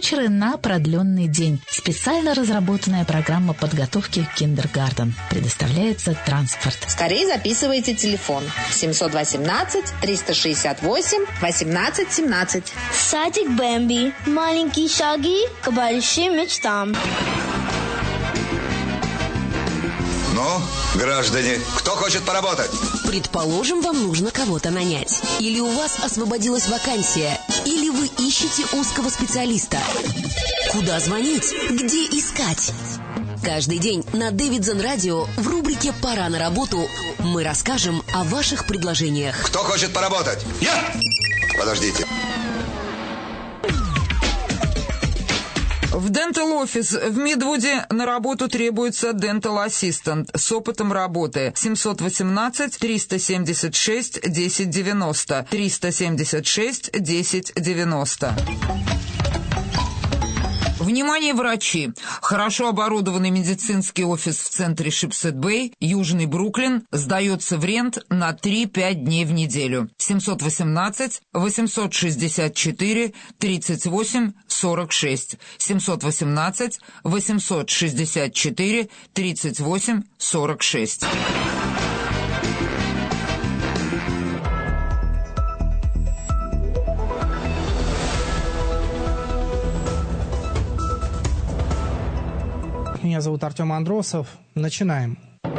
ваучеры на продленный день. Специально разработанная программа подготовки «Киндергартен». Предоставляется транспорт. Скорее записывайте телефон 718-368-1817. Садик Бэмби. Маленькие шаги к большим мечтам. Ну, граждане, кто хочет поработать? Предположим, вам нужно кого-то нанять. Или у вас освободилась вакансия. Или вы ищете узкого специалиста. Куда звонить? Где искать? Каждый день на Davidson Radio в рубрике «Пора на работу» мы расскажем о ваших предложениях. Кто хочет поработать? Я! Подождите. В Dental Office в Мидвуде на работу требуется Dental Assistant с опытом работы. 718-376-1090. 376-1090. Внимание, врачи! Хорошо оборудованный медицинский офис в центре Шипсет-Бэй, Южный Бруклин, сдается в рент на 3-5 дней в неделю. 718-864-38-46. 718-864-38-46. Меня зовут Артем Андросов. Начинаем.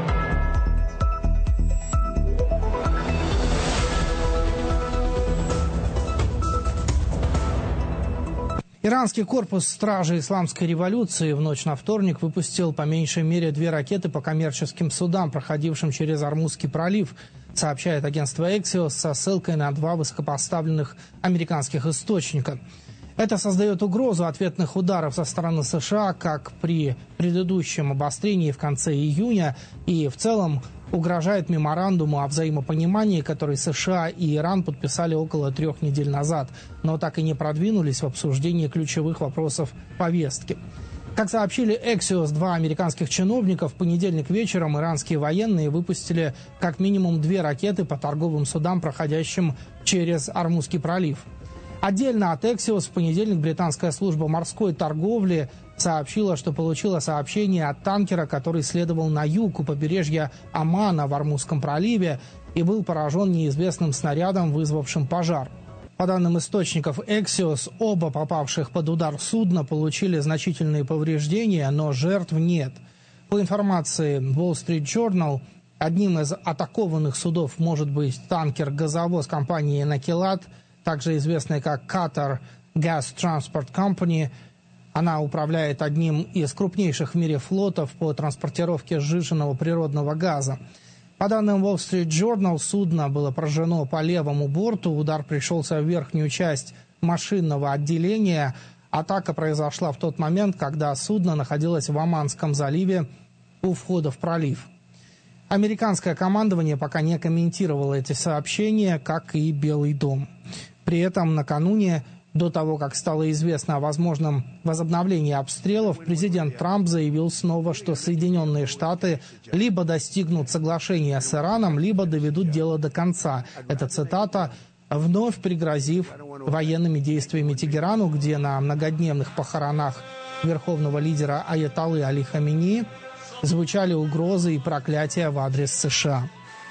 Иранский корпус стражи исламской революции в ночь на вторник выпустил по меньшей мере 2 ракеты по коммерческим судам, проходившим через Ормузский пролив, сообщает агентство Axios со ссылкой на 2 высокопоставленных американских источника. Это создает угрозу ответных ударов со стороны США, как при предыдущем обострении в конце июня, и в целом угрожает меморандуму о взаимопонимании, который США и Иран подписали около 3 недель назад, но так и не продвинулись в обсуждении ключевых вопросов повестки. Как сообщили Axios, 2 американских чиновника, в понедельник вечером иранские военные выпустили как минимум 2 ракеты по торговым судам, проходящим через Ормузский пролив. Отдельно от Axios в понедельник британская служба морской торговли сообщила, что получила сообщение от танкера, который следовал на юг у побережья Омана в Ормузском проливе и был поражен неизвестным снарядом, вызвавшим пожар. По данным источников Axios, оба попавших под удар судна получили значительные повреждения, но жертв нет. По информации Wall Street Journal, одним из атакованных судов может быть танкер-газовоз компании «Накелат», также известная как Qatar Gas Transport Company. Она управляет одним из крупнейших в мире флотов по транспортировке сжиженного природного газа. По данным Wall Street Journal, судно было поражено по левому борту, удар пришелся в верхнюю часть машинного отделения. Атака произошла в тот момент, когда судно находилось в Оманском заливе у входа в пролив. Американское командование пока не комментировало эти сообщения, как и Белый дом. При этом накануне, до того, как стало известно о возможном возобновлении обстрелов, президент Трамп заявил снова, что Соединенные Штаты либо достигнут соглашения с Ираном, либо доведут дело до конца. Это цитата, вновь пригрозив военными действиями Тегерану, где на многодневных похоронах верховного лидера аятоллы Али Хаминеи звучали угрозы и проклятия в адрес США.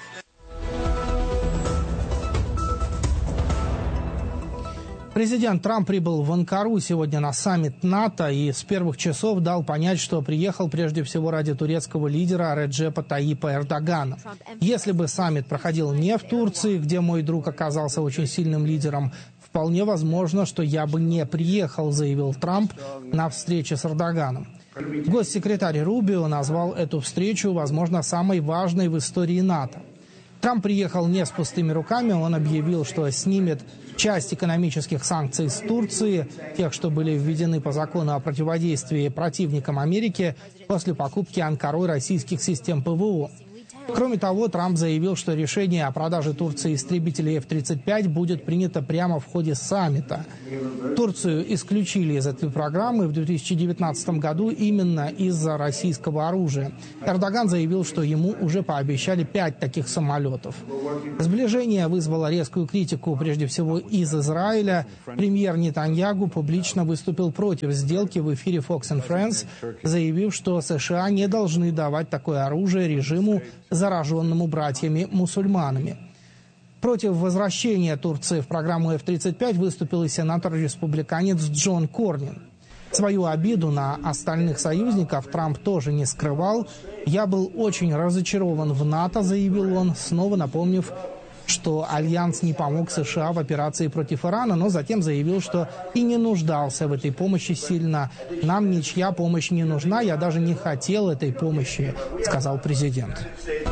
Президент Трамп прибыл в Анкару сегодня на саммит НАТО и с первых часов дал понять, что приехал прежде всего ради турецкого лидера Реджепа Таyyипа Эрдогана. Если бы саммит проходил не в Турции, где мой друг оказался очень сильным лидером, вполне возможно, что я бы не приехал, заявил Трамп на встрече с Эрдоганом. Госсекретарь Рубио назвал эту встречу, возможно, самой важной в истории НАТО. Трамп приехал не с пустыми руками, он объявил, что снимет часть экономических санкций с Турции, тех, что были введены по закону о противодействии противникам Америки после покупки Анкарой российских систем ПВО. Кроме того, Трамп заявил, что решение о продаже Турции истребителей F-35 будет принято прямо в ходе саммита. Турцию исключили из этой программы в 2019 году именно из-за российского оружия. Эрдоган заявил, что ему уже пообещали 5 таких самолетов. Сближение вызвало резкую критику, прежде всего из Израиля. Премьер Нетаньяху публично выступил против сделки в эфире Fox and Friends, заявив, что США не должны давать такое оружие режиму, зараженному братьями-мусульманами. Против возвращения Турции в программу F-35 выступил и сенатор-республиканец Джон Корнин. Свою обиду на остальных союзников Трамп тоже не скрывал. «Я был очень разочарован в НАТО», заявил он, снова напомнив, что Альянс не помог США в операции против Ирана, но затем заявил, что и не нуждался в этой помощи сильно. «Нам ничья помощь не нужна, я даже не хотел этой помощи», сказал президент.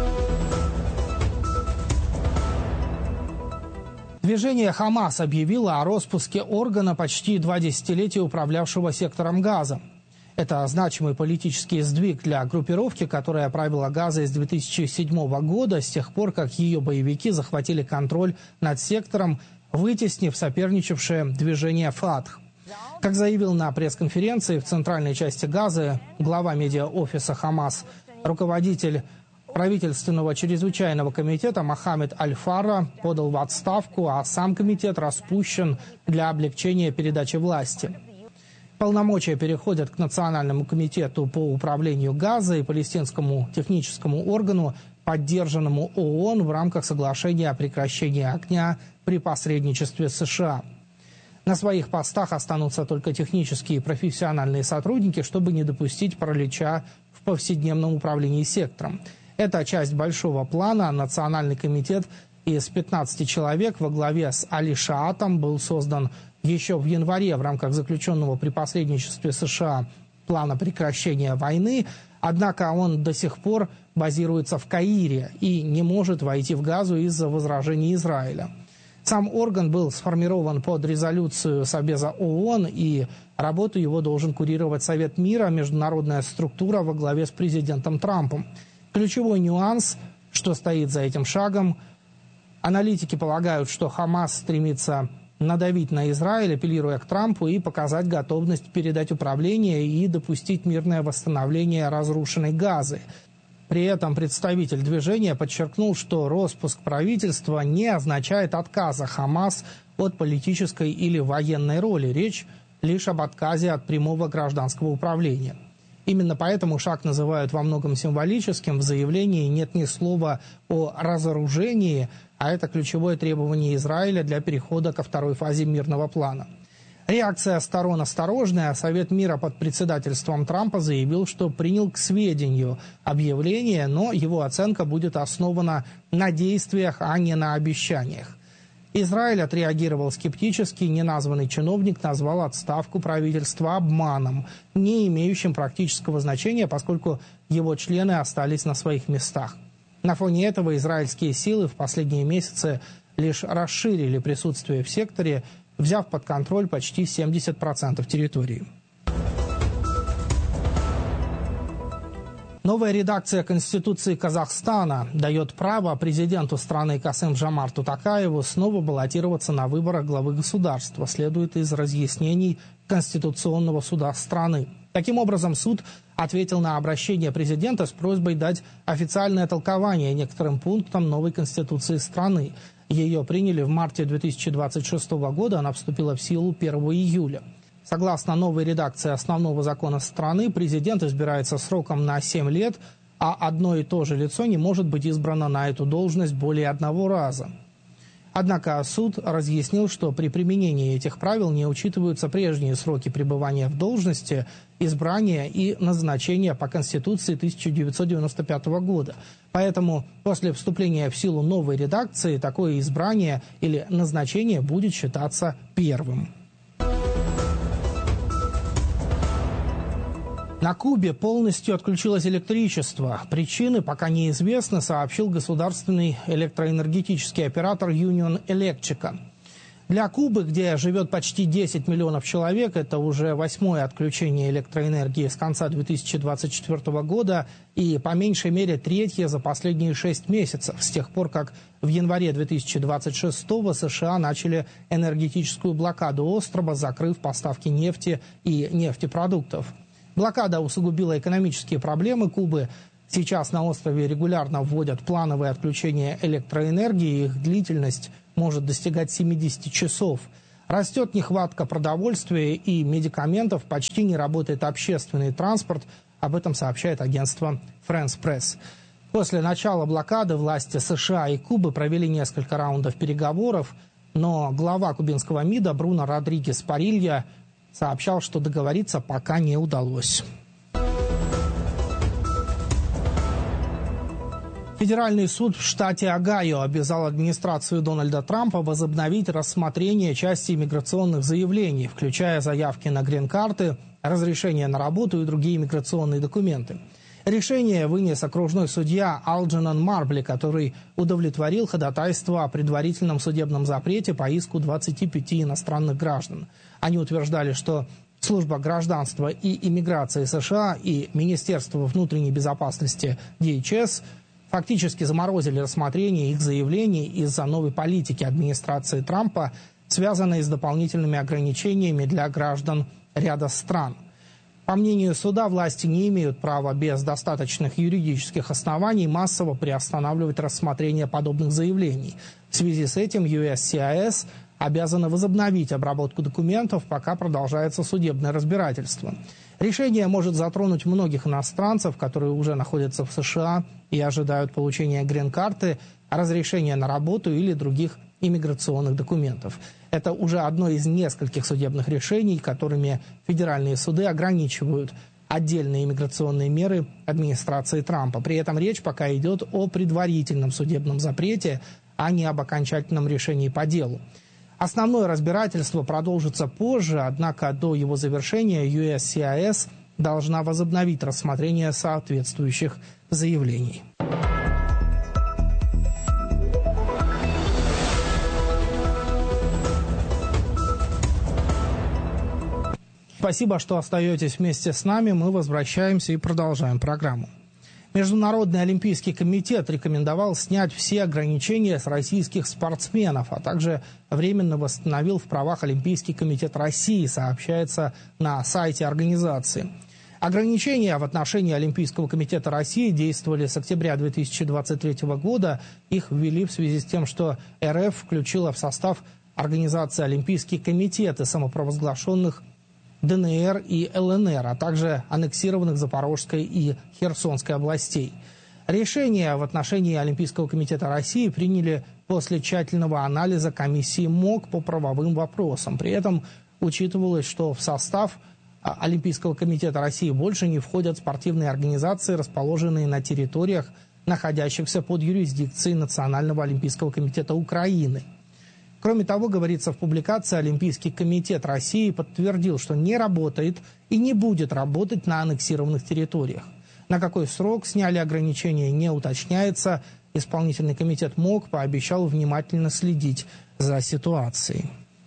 Движение «Хамас» объявило о распуске органа, почти 2 десятилетия управлявшего сектором Газа. Это значимый политический сдвиг для группировки, которая правила Газой с 2007 года, с тех пор, как ее боевики захватили контроль над сектором, вытеснив соперничавшее движение «Фатх». Как заявил на пресс-конференции в центральной части Газы глава медиа-офиса «Хамас», руководитель правительственного чрезвычайного комитета Мохаммед Аль-Фарра подал в отставку, а сам комитет распущен для облегчения передачи власти. Полномочия переходят к Национальному комитету по управлению Газой и палестинскому техническому органу, поддержанному ООН в рамках соглашения о прекращении огня при посредничестве США. На своих постах останутся только технические и профессиональные сотрудники, чтобы не допустить паралича в повседневном управлении сектором. Это часть большого плана. Национальный комитет из 15 человек во главе с Али Шаатом был создан еще в январе в рамках заключенного при посредничестве США плана прекращения войны. Однако он до сих пор базируется в Каире и не может войти в Газу из-за возражений Израиля. Сам орган был сформирован под резолюцию Совбеза ООН, и работу его должен курировать Совет мира, международная структура во главе с президентом Трампом. Ключевой нюанс, что стоит за этим шагом. Аналитики полагают, что Хамас стремится надавить на Израиль, апеллируя к Трампу, и показать готовность передать управление и допустить мирное восстановление разрушенной Газы. При этом представитель движения подчеркнул, что распуск правительства не означает отказа Хамас от политической или военной роли. Речь лишь об отказе от прямого гражданского управления. Именно поэтому шаг называют во многом символическим. В заявлении нет ни слова о разоружении, а это ключевое требование Израиля для перехода ко второй фазе мирного плана. Реакция сторон осторожная. Совет мира под председательством Трампа заявил, что принял к сведению объявление, но его оценка будет основана на действиях, а не на обещаниях. Израиль отреагировал скептически. Неназванный чиновник назвал отставку правительства обманом, не имеющим практического значения, поскольку его члены остались на своих местах. На фоне этого израильские силы в последние месяцы лишь расширили присутствие в секторе, взяв под контроль почти 70% территории. Новая редакция Конституции Казахстана дает право президенту страны Касым-Жомарту Токаеву снова баллотироваться на выборах главы государства, следует из разъяснений Конституционного суда страны. Таким образом, суд ответил на обращение президента с просьбой дать официальное толкование некоторым пунктам новой Конституции страны. Ее приняли в марте 2026 года, она вступила в силу 1 июля. Согласно новой редакции основного закона страны, президент избирается сроком на 7 лет, а одно и то же лицо не может быть избрано на эту должность более одного раза. Однако суд разъяснил, что при применении этих правил не учитываются прежние сроки пребывания в должности, избрания и назначения по Конституции 1995 года. Поэтому после вступления в силу новой редакции такое избрание или назначение будет считаться первым. На Кубе полностью отключилось электричество. Причины пока неизвестны, сообщил государственный электроэнергетический оператор Union Electric. Для Кубы, где живет почти 10 миллионов человек, это уже 8-е отключение электроэнергии с конца 2024 года и по меньшей мере 3-е за последние 6 месяцев, с тех пор, как в январе 2026 США начали энергетическую блокаду острова, закрыв поставки нефти и нефтепродуктов. Блокада усугубила экономические проблемы Кубы. Сейчас на острове регулярно вводят плановые отключения электроэнергии, их длительность может достигать 70 часов. Растет нехватка продовольствия и медикаментов, почти не работает общественный транспорт. Об этом сообщает агентство France Press. После начала блокады власти США и Кубы провели несколько раундов переговоров, но глава кубинского МИДа Бруно Родригес Парилья сообщал, что договориться пока не удалось. Федеральный суд в штате Огайо обязал администрацию Дональда Трампа возобновить рассмотрение части иммиграционных заявлений, включая заявки на грин-карты, разрешение на работу и другие иммиграционные документы. Решение вынес окружной судья Алджернон Марбли, который удовлетворил ходатайство о предварительном судебном запрете по иску 25 иностранных граждан. Они утверждали, что Служба гражданства и иммиграции США и Министерство внутренней безопасности DHS фактически заморозили рассмотрение их заявлений из-за новой политики администрации Трампа, связанной с дополнительными ограничениями для граждан ряда стран. По мнению суда, власти не имеют права без достаточных юридических оснований массово приостанавливать рассмотрение подобных заявлений. В связи с этим USCIS обязана возобновить обработку документов, пока продолжается судебное разбирательство. Решение может затронуть многих иностранцев, которые уже находятся в США и ожидают получения грин-карты, разрешения на работу или других иммиграционных документов. Это уже одно из нескольких судебных решений, которыми федеральные суды ограничивают отдельные иммиграционные меры администрации Трампа. При этом речь пока идет о предварительном судебном запрете, а не об окончательном решении по делу. Основное разбирательство продолжится позже, однако до его завершения USCIS должна возобновить рассмотрение соответствующих заявлений. Спасибо, что остаетесь вместе с нами. Мы возвращаемся и продолжаем программу. Международный олимпийский комитет рекомендовал снять все ограничения с российских спортсменов, а также временно восстановил в правах Олимпийский комитет России, сообщается на сайте организации. Ограничения в отношении Олимпийского комитета России действовали с октября 2023 года. Их ввели в связи с тем, что РФ включила в состав организации Олимпийские комитеты самопровозглашенных ДНР и ЛНР, а также аннексированных Запорожской и Херсонской областей. Решение в отношении Олимпийского комитета России приняли после тщательного анализа комиссии МОК по правовым вопросам. При этом учитывалось, что в состав Олимпийского комитета России больше не входят спортивные организации, расположенные на территориях, находящихся под юрисдикцией Национального олимпийского комитета Украины. Кроме того, говорится в публикации, Олимпийский комитет России подтвердил, что не работает и не будет работать на аннексированных территориях. На какой срок сняли ограничения, не уточняется. Исполнительный комитет МОК пообещал внимательно следить за ситуацией.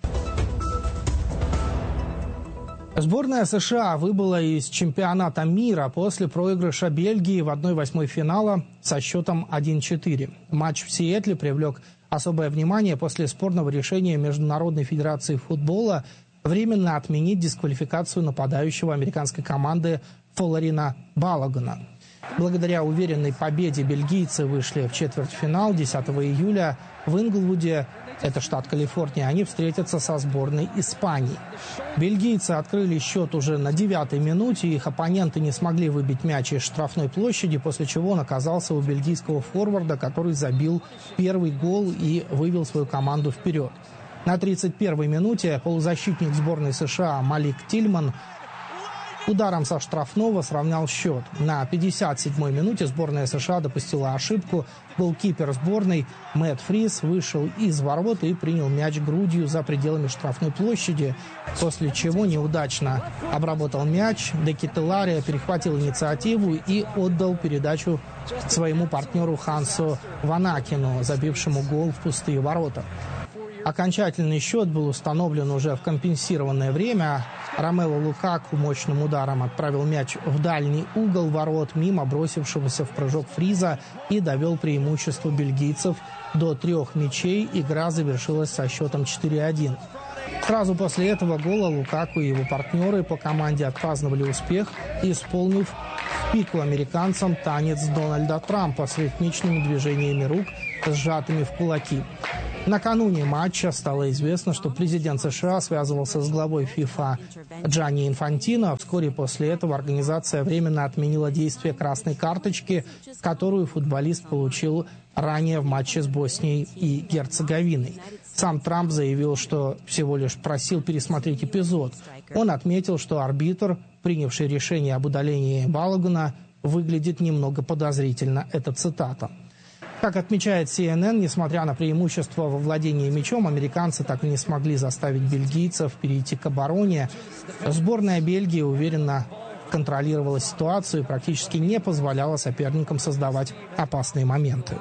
Сборная США выбыла из чемпионата мира после проигрыша Бельгии в 1/8 финала со счетом 1-4. Матч в Сиэтле привлек особое внимание после спорного решения Международной федерации футбола временно отменить дисквалификацию нападающего американской команды Фоларина Балагана. Благодаря уверенной победе бельгийцы вышли в четвертьфинал. 10 июля в Инглвуде, это штат Калифорния, они встретятся со сборной Испании. Бельгийцы открыли счет уже на 9-й минуте. Их оппоненты не смогли выбить мяч из штрафной площади, после чего он оказался у бельгийского форварда, который забил первый гол и вывел свою команду вперед. На 31-й минуте полузащитник сборной США Малик Тильман ударом со штрафного сравнял счет. На 57-й минуте сборная США допустила ошибку. Голкипер сборной Мэтт Фрис вышел из ворот и принял мяч грудью за пределами штрафной площади, после чего неудачно обработал мяч. Де Кетеларе перехватил инициативу и отдал передачу своему партнеру Хансу Ванакину, забившему гол в пустые ворота. Окончательный счет был установлен уже в компенсированное время. Ромело Лукаку мощным ударом отправил мяч в дальний угол ворот мимо бросившегося в прыжок Фриза и довел преимущество бельгийцев до 3 мячей. Игра завершилась со счетом 4-1. Сразу после этого гола Лукаку и его партнеры по команде отпраздновали успех, исполнив в пику американцам танец Дональда Трампа с ритмичными движениями рук, сжатыми в кулаки. Накануне матча стало известно, что президент США связывался с главой ФИФА Джанни Инфантино. Вскоре после этого организация временно отменила действие красной карточки, которую футболист получил ранее в матче с Боснией и Герцеговиной. Сам Трамп заявил, что всего лишь просил пересмотреть эпизод. Он отметил, что арбитр, принявший решение об удалении Балагана, выглядит немного подозрительно. Это цитата. Как отмечает CNN, несмотря на преимущество во владении мячом, американцы так и не смогли заставить бельгийцев перейти к обороне. Сборная Бельгии уверенно контролировала ситуацию и практически не позволяла соперникам создавать опасные моменты.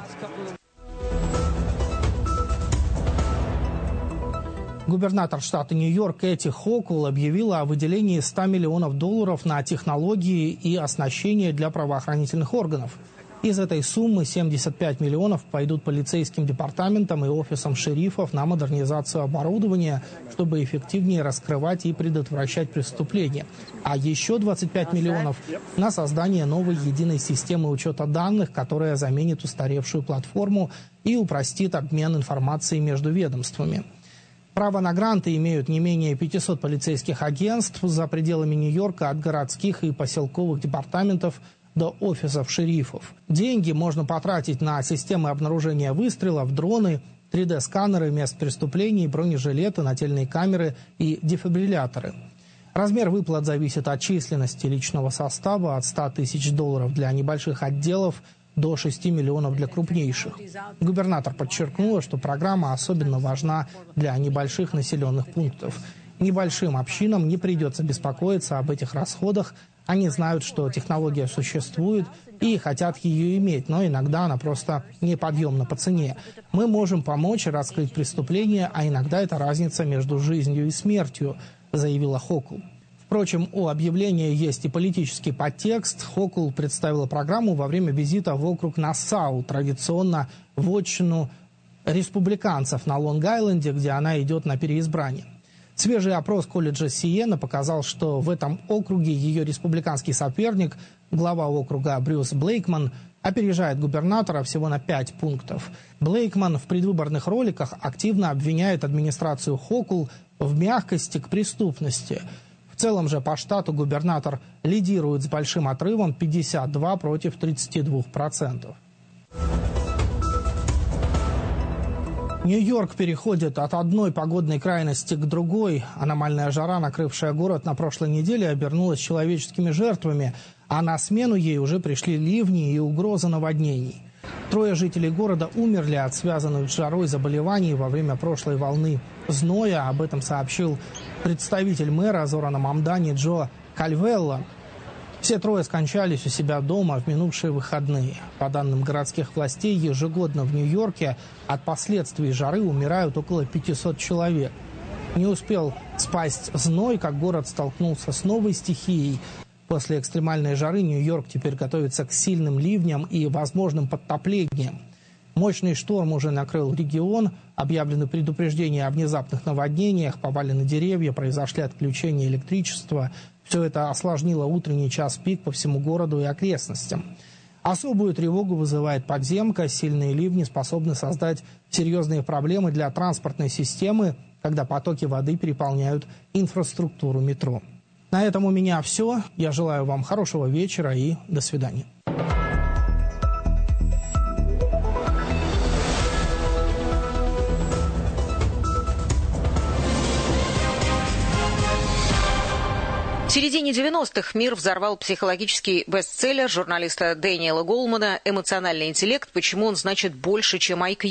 Губернатор штата Нью-Йорк Кэти Хокул объявила о выделении $100 миллионов на технологии и оснащение для правоохранительных органов. Из этой суммы 75 миллионов пойдут полицейским департаментам и офисам шерифов на модернизацию оборудования, чтобы эффективнее раскрывать и предотвращать преступления. А еще 25 миллионов на создание новой единой системы учета данных, которая заменит устаревшую платформу и упростит обмен информацией между ведомствами. Право на гранты имеют не менее 500 полицейских агентств за пределами Нью-Йорка, от городских и поселковых департаментов до офисов шерифов. Деньги можно потратить на системы обнаружения выстрелов, дроны, 3D-сканеры мест преступлений, бронежилеты, нательные камеры и дефибрилляторы. Размер выплат зависит от численности личного состава, от $100 тысяч для небольших отделов до 6 миллионов для крупнейших. Губернатор подчеркнула, что программа особенно важна для небольших населенных пунктов. Небольшим общинам не придется беспокоиться об этих расходах. Они знают, что технология существует и хотят ее иметь, но иногда она просто неподъемна по цене. Мы можем помочь раскрыть преступление, а иногда это разница между жизнью и смертью, заявила Хокул. Впрочем, у объявления есть и политический подтекст. Хокул представила программу во время визита в округ Нассау, традиционно вотчину республиканцев на Лонг-Айленде, где она идет на переизбрание. Свежий опрос колледжа Сиена показал, что в этом округе ее республиканский соперник, глава округа Брюс Блейкман, опережает губернатора всего на 5 пунктов. Блейкман в предвыборных роликах активно обвиняет администрацию Хокул в мягкости к преступности. В целом же по штату губернатор лидирует с большим отрывом 52 против 32%. Нью-Йорк переходит от одной погодной крайности к другой. Аномальная жара, накрывшая город на прошлой неделе, обернулась человеческими жертвами, а на смену ей уже пришли ливни и угроза наводнений. 3 жителей города умерли от связанных с жарой заболеваний во время прошлой волны зноя. Об этом сообщил представитель мэра Зорана Мамдани Джо Кальвелло. Все 3 скончались у себя дома в минувшие выходные. По данным городских властей, ежегодно в Нью-Йорке от последствий жары умирают около 500 человек. Не успел спасть зной, как город столкнулся с новой стихией. После экстремальной жары Нью-Йорк теперь готовится к сильным ливням и возможным подтоплениям. Мощный шторм уже накрыл регион, объявлены предупреждения о внезапных наводнениях, повалены деревья, произошли отключения электричества. Все это осложнило утренний час пик по всему городу и окрестностям. Особую тревогу вызывает подземка. Сильные ливни способны создать серьезные проблемы для транспортной системы, когда потоки воды переполняют инфраструктуру метро. На этом у меня все. Я желаю вам хорошего вечера и до свидания. В середине 90-х мир взорвал психологический бестселлер журналиста Дэниела Голмана «Эмоциональный интеллект. Почему он значит больше, чем IQ».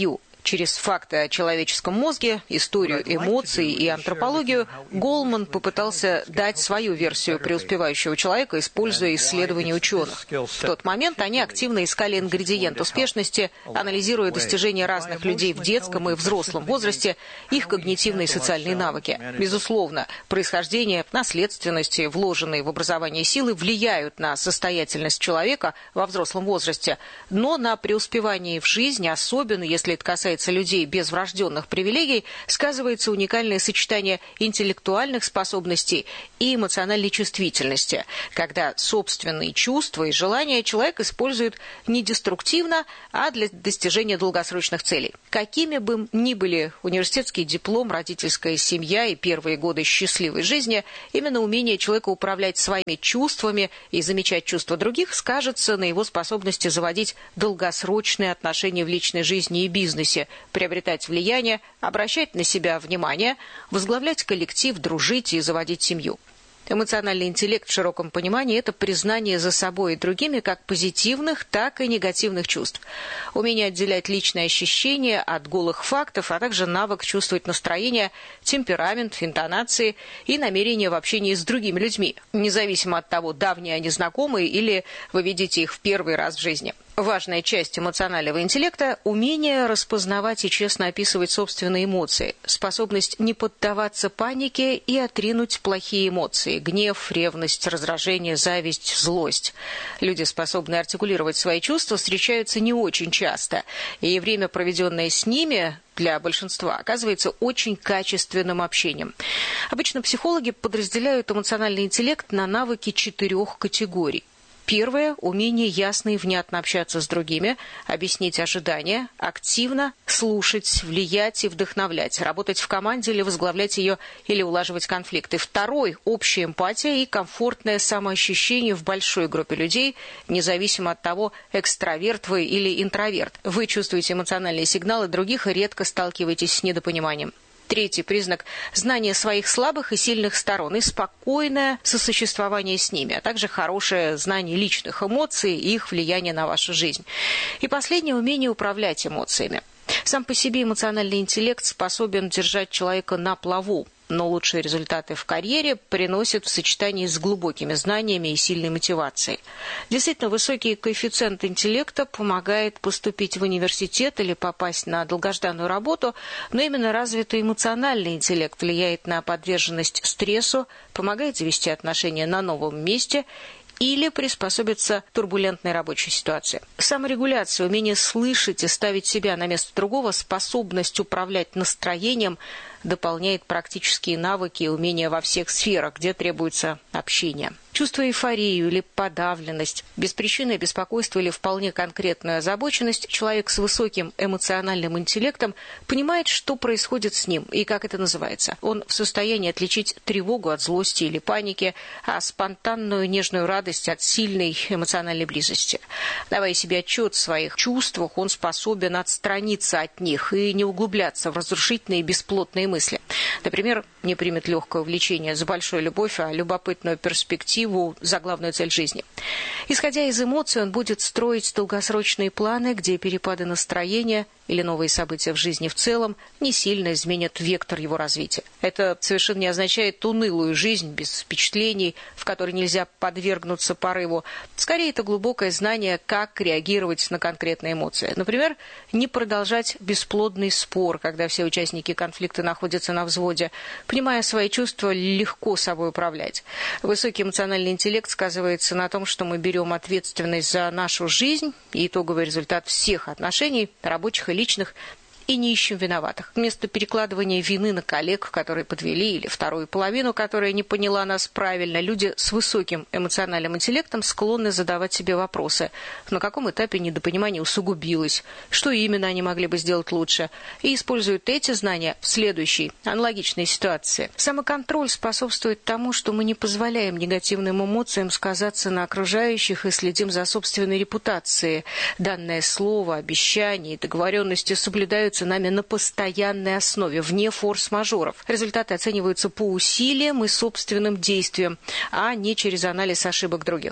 Через факты о человеческом мозге, историю эмоций и антропологию Голман попытался дать свою версию преуспевающего человека, используя исследования ученых. В тот момент они активно искали ингредиент успешности, анализируя достижения разных людей в детском и взрослом возрасте, их когнитивные и социальные навыки. Безусловно, происхождение, наследственность и вложенные в образование силы влияют на состоятельность человека во взрослом возрасте, но на преуспевание в жизни, особенно если это касается людей без врожденных привилегий, сказывается уникальное сочетание интеллектуальных способностей и эмоциональной чувствительности, когда собственные чувства и желания человек использует не деструктивно, а для достижения долгосрочных целей. Какими бы ни были университетский диплом, родительская семья и первые годы счастливой жизни, именно умение человека управлять своими чувствами и замечать чувства других скажется на его способности заводить долгосрочные отношения в личной жизни и бизнесе, приобретать влияние, обращать на себя внимание, возглавлять коллектив, дружить и заводить семью. Эмоциональный интеллект в широком понимании – это признание за собой и другими как позитивных, так и негативных чувств. Умение отделять личные ощущения от голых фактов, а также навык чувствовать настроение, темперамент, интонации и намерения в общении с другими людьми, независимо от того, давние они знакомые или вы видите их в первый раз в жизни. Важная часть эмоционального интеллекта – умение распознавать и честно описывать собственные эмоции, способность не поддаваться панике и отринуть плохие эмоции – гнев, ревность, раздражение, зависть, злость. Люди, способные артикулировать свои чувства, встречаются не очень часто, и время, проведенное с ними, для большинства оказывается очень качественным общением. Обычно психологи подразделяют эмоциональный интеллект на навыки 4 категорий. Первое – умение ясно и внятно общаться с другими, объяснить ожидания, активно слушать, влиять и вдохновлять, работать в команде или возглавлять ее, или улаживать конфликты. Второй – общая эмпатия и комфортное самоощущение в большой группе людей, независимо от того, экстраверт вы или интроверт. Вы чувствуете эмоциональные сигналы других и редко сталкиваетесь с недопониманием. Третий признак – знание своих слабых и сильных сторон и спокойное сосуществование с ними, а также хорошее знание личных эмоций и их влияние на вашу жизнь. И последнее – умение управлять эмоциями. Сам по себе эмоциональный интеллект способен держать человека на плаву, но лучшие результаты в карьере приносят в сочетании с глубокими знаниями и сильной мотивацией. Действительно, высокий коэффициент интеллекта помогает поступить в университет или попасть на долгожданную работу, но именно развитый эмоциональный интеллект влияет на подверженность стрессу, помогает завести отношения на новом месте или приспособиться к турбулентной рабочей ситуации. Саморегуляция, умение слышать и ставить себя на место другого, способность управлять настроением дополняет практические навыки и умения во всех сферах, где требуется общение. Чувствуя эйфорию или подавленность, беспричинное беспокойство или вполне конкретную озабоченность, человек с высоким эмоциональным интеллектом понимает, что происходит с ним и как это называется. Он в состоянии отличить тревогу от злости или паники, а спонтанную нежную радость от сильной эмоциональной близости. Давая себе отчет в своих чувствах, он способен отстраниться от них и не углубляться в разрушительные и бесплотные мысли. Например, не примет легкое увлечение за большую любовь, а любопытную перспективу за главную цель жизни. Исходя из эмоций, он будет строить долгосрочные планы, где перепады настроения или новые события в жизни в целом не сильно изменят вектор его развития. Это совершенно не означает унылую жизнь без впечатлений, в которой нельзя подвергнуться порыву. Скорее, это глубокое знание, как реагировать на конкретные эмоции. Например, не продолжать бесплодный спор, когда все участники конфликта находятся на взводе. Понимая свои чувства, легко собой управлять. Высокий эмоциональный интеллект сказывается на том, что мы берем ответственность за нашу жизнь и итоговый результат всех отношений, рабочих и личных, и не ищем виноватых. Вместо перекладывания вины на коллег, которые подвели, или вторую половину, которая не поняла нас правильно, люди с высоким эмоциональным интеллектом склонны задавать себе вопросы. На каком этапе недопонимание усугубилось? Что именно они могли бы сделать лучше? И используют эти знания в следующей, аналогичной ситуации. Самоконтроль способствует тому, что мы не позволяем негативным эмоциям сказаться на окружающих и следим за собственной репутацией. Данное слово, обещание и договоренности соблюдаются нами на постоянной основе, вне форс-мажоров. Результаты оцениваются по усилиям и собственным действиям, а не через анализ ошибок других.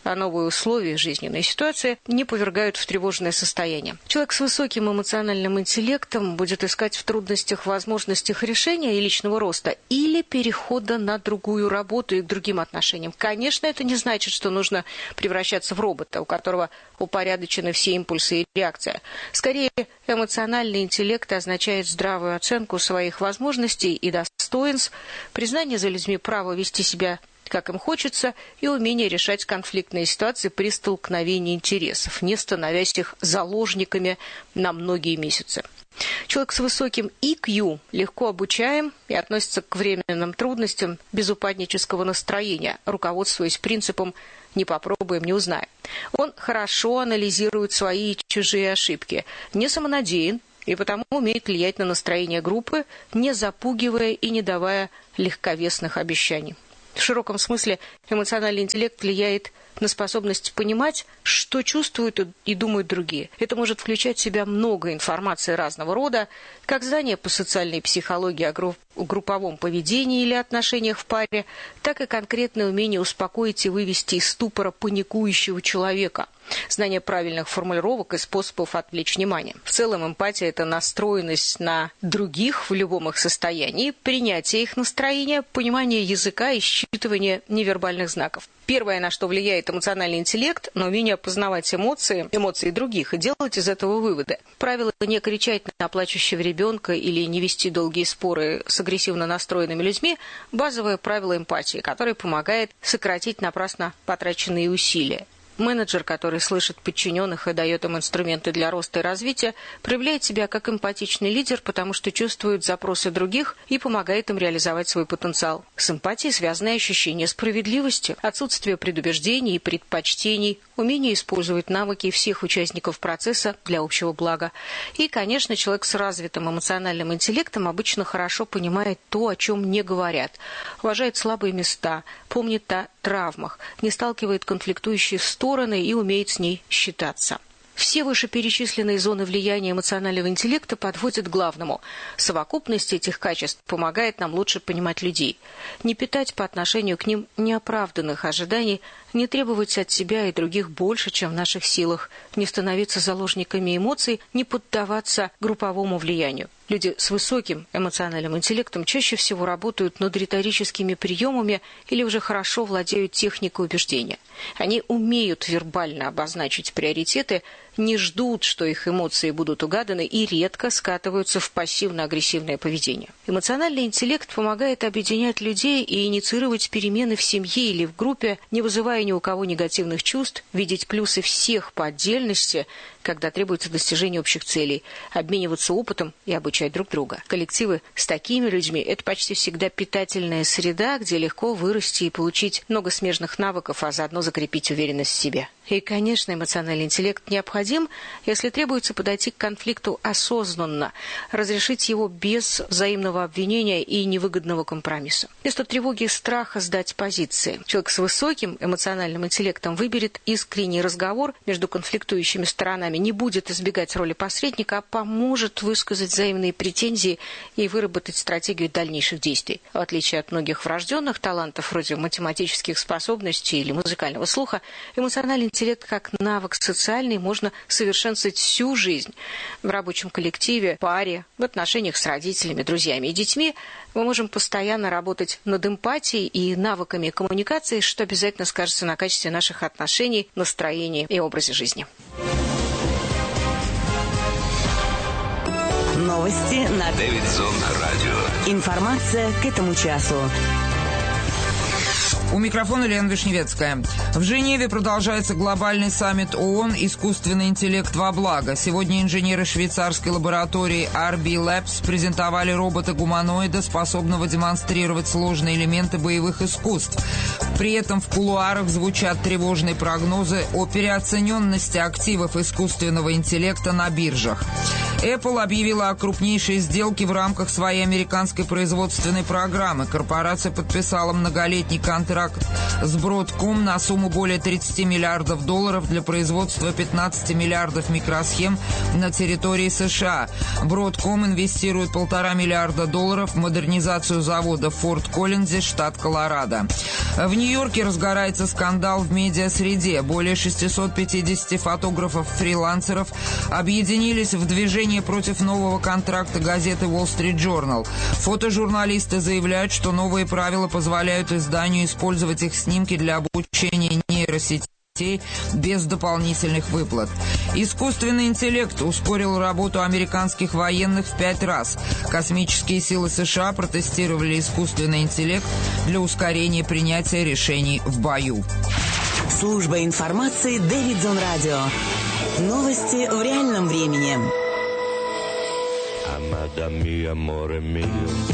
а новые условия жизненной ситуации не повергают в тревожное состояние. Человек с высоким эмоциональным интеллектом будет искать в трудностях возможностях решения и личного роста или перехода на другую работу и к другим отношениям. Конечно, это не значит, что нужно превращаться в робота, у которого упорядочены все импульсы и реакция. Скорее, эмоциональный интеллект означает здравую оценку своих возможностей и достоинств, признание за людьми права вести себя как им хочется, и умение решать конфликтные ситуации при столкновении интересов, не становясь их заложниками на многие месяцы. Человек с высоким IQ легко обучаем и относится к временным трудностям без упаднического настроения, руководствуясь принципом «не попробуем, не узнаем». Он хорошо анализирует свои и чужие ошибки, не самонадеян и потому умеет влиять на настроение группы, не запугивая и не давая легковесных обещаний. В широком смысле эмоциональный интеллект влияет на способность понимать, что чувствуют и думают другие. Это может включать в себя много информации разного рода, как знания по социальной психологии о групповом поведении или отношениях в паре, так и конкретное умение успокоить и вывести из ступора паникующего человека, знание правильных формулировок и способов отвлечь внимание. В целом эмпатия – это настроенность на других в любом их состоянии, принятие их настроения, понимание языка и считывание невербальных знаков. Первое, на что влияет эмоциональный интеллект, но умение познавать эмоции других и делать из этого выводы. Правило не кричать на плачущего ребенка или не вести долгие споры с агрессивно настроенными людьми – базовое правило эмпатии, которое помогает сократить напрасно потраченные усилия. Менеджер, который слышит подчиненных и дает им инструменты для роста и развития, проявляет себя как эмпатичный лидер, потому что чувствует запросы других и помогает им реализовать свой потенциал. С эмпатией связаны ощущение справедливости, отсутствие предубеждений и предпочтений, умение использовать навыки всех участников процесса для общего блага. И, конечно, человек с развитым эмоциональным интеллектом обычно хорошо понимает то, о чем не говорят, уважает слабые места, помнит о травмах, не сталкивает конфликтующие стороны и умеет с ней считаться. Все вышеперечисленные зоны влияния эмоционального интеллекта подводят к главному. Совокупность этих качеств помогает нам лучше понимать людей, не питать по отношению к ним неоправданных ожиданий, не требовать от себя и других больше, чем в наших силах, не становиться заложниками эмоций, не поддаваться групповому влиянию. Люди с высоким эмоциональным интеллектом чаще всего работают над риторическими приемами или уже хорошо владеют техникой убеждения. Они умеют вербально обозначить приоритеты, не ждут, что их эмоции будут угаданы, и редко скатываются в пассивно-агрессивное поведение. Эмоциональный интеллект помогает объединять людей и инициировать перемены в семье или в группе, не вызывая ни у кого негативных чувств, видеть плюсы всех по отдельности, когда требуется достижение общих целей, обмениваться опытом и обучать друг друга. Коллективы с такими людьми – это почти всегда питательная среда, где легко вырасти и получить много смежных навыков, а заодно закрепить уверенность в себе. И, конечно, эмоциональный интеллект необходим, если требуется подойти к конфликту осознанно, разрешить его без взаимного обвинения и невыгодного компромисса. Вместо тревоги и страха сдать позиции. Человек с высоким эмоциональным интеллектом выберет искренний разговор между конфликтующими сторонами, не будет избегать роли посредника, а поможет высказать взаимные претензии и выработать стратегию дальнейших действий. В отличие от многих врожденных талантов, вроде математических способностей или музыкального слуха, эмоциональный интеллект как навык социальный можно совершенствовать всю жизнь. В рабочем коллективе, паре, в отношениях с родителями, друзьями и детьми мы можем постоянно работать над эмпатией и навыками коммуникации, что обязательно скажется на качестве наших отношений, настроении и образе жизни. Новости на Дэвидсон радио. Информация к этому часу. У микрофона Лена Вишневецкая. В Женеве продолжается глобальный саммит ООН «Искусственный интеллект во благо». Сегодня инженеры швейцарской лаборатории RB Labs презентовали робота-гуманоида, способного демонстрировать сложные элементы боевых искусств. При этом в кулуарах звучат тревожные прогнозы о переоцененности активов искусственного интеллекта на биржах. Apple объявила о крупнейшей сделке в рамках своей американской производственной программы. Корпорация подписала многолетний контракт с Broadcom на сумму более 30 миллиардов долларов для производства 15 миллиардов микросхем на территории США. Broadcom инвестирует $1,5 миллиарда долларов в модернизацию завода в Форт-Коллинзе, штат Колорадо. В Нью-Йорке разгорается скандал в медиасреде. Более 650 фотографов-фрилансеров объединились в движение против нового контракта газеты Wall Street Journal. Фотожурналисты заявляют, что новые правила позволяют изданию использовать их снимки для обучения нейросетей без дополнительных выплат. Искусственный интеллект ускорил работу американских военных в 5 раз. Космические силы США протестировали искусственный интеллект для ускорения принятия решений в бою. Служба информации Дэвидсон Радио. Новости в реальном времени. Amada mia, amore mio.